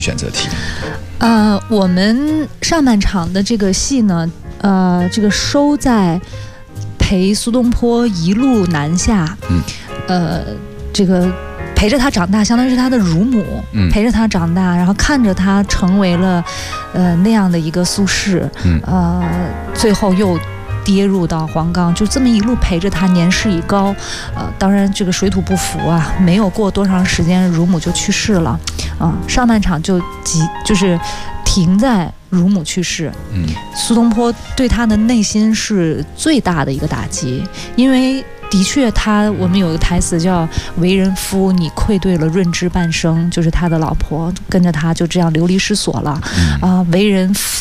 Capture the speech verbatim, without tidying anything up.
选择题。 呃，我们上半场的这个戏呢，呃，这个收在陪苏东坡一路南下， 嗯， 呃，这个陪着他长大，相当于是他的乳母， 嗯， 陪着他长大，然后看着他成为了呃那样的一个苏轼， 嗯， 呃，最后又跌入到黄冈，就这么一路陪着他，年事已高，呃，当然这个水土不服啊，没有过多长时间，乳母就去世了，啊、呃，上半场就急就是停在乳母去世， 嗯， 苏东坡对他的内心是最大的一个打击，因为的确他我们有个台词叫为人夫你愧对了润之半生，就是他的老婆跟着他就这样流离失所了，啊、呃，为人夫